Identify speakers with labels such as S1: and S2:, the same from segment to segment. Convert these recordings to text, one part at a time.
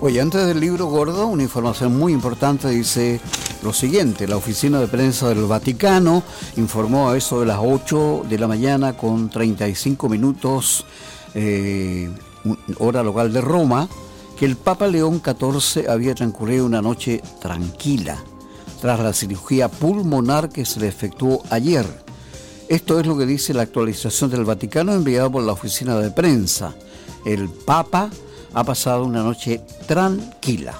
S1: Oye, antes del libro gordo, una información muy importante dice lo siguiente: la oficina de prensa del Vaticano informó a eso de las 8 de la mañana con 35 minutos, hora local de Roma, que el Papa León XIV había transcurrido una noche tranquila tras la cirugía pulmonar que se le efectuó ayer. Esto es lo que dice la actualización del Vaticano enviada por la oficina de prensa. El Papa ha pasado una noche tranquila.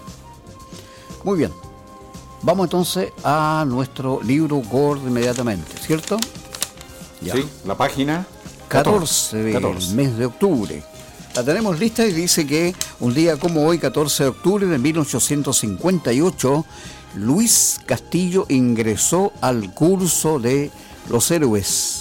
S1: Muy bien. Vamos entonces a nuestro libro gordo inmediatamente, ¿cierto?
S2: Ya. Sí, la página
S1: 14 del mes de octubre. La tenemos lista y dice que un día como hoy, 14 de octubre de 1858, Luis Castillo ingresó al curso de los héroes.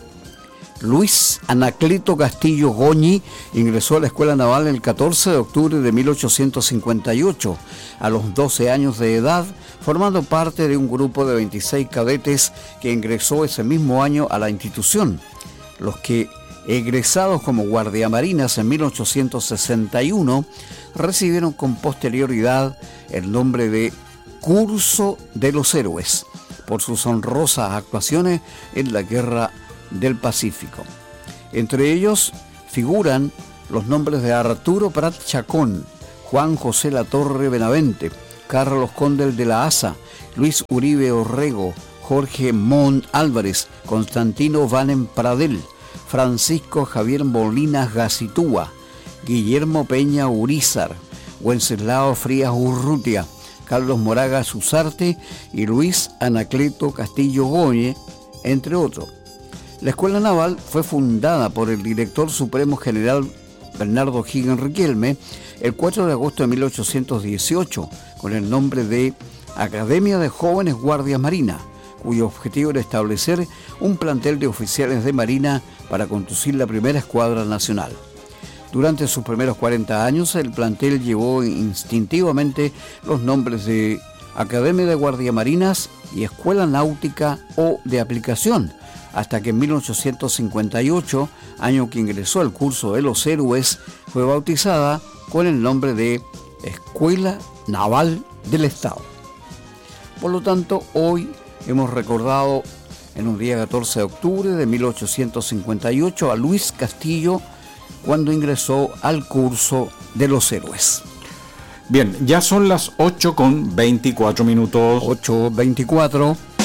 S1: Luis Anacleto Castillo Goñi ingresó a la Escuela Naval el 14 de octubre de 1858, a los 12 años de edad, formando parte de un grupo de 26 cadetes que ingresó ese mismo año a la institución. Los que, egresados como guardiamarinas en 1861, recibieron con posterioridad el nombre de Curso de los Héroes, por sus honrosas actuaciones en la Guerra del Pacífico. Entre ellos figuran los nombres de Arturo Prat Chacón, Juan José Latorre Benavente, Carlos Condel de la Asa, Luis Uribe Orrego, Jorge Mon Álvarez, Constantino Vanem Pradel, Francisco Javier Molinas Gacitúa, Guillermo Peña Urízar, Wenceslao Frías Urrutia, Carlos Moraga Susarte y Luis Anacleto Castillo Goñi, entre otros. La Escuela Naval fue fundada por el director supremo general Bernardo Higgins Riquelme el 4 de agosto de 1818 con el nombre de Academia de Jóvenes Guardias Marinas, cuyo objetivo era establecer un plantel de oficiales de Marina para conducir la primera escuadra nacional. Durante sus primeros 40 años, el plantel llevó instintivamente los nombres de Academia de Guardiamarinas y Escuela Náutica o de Aplicación, hasta que en 1858, año que ingresó al curso de los héroes, fue bautizada con el nombre de Escuela Naval del Estado. Por lo tanto, hoy hemos recordado en un día 14 de octubre de 1858 a Luis Castillo cuando ingresó al curso de los héroes.
S2: Bien, ya son las 8:24 minutos.
S1: 8:24.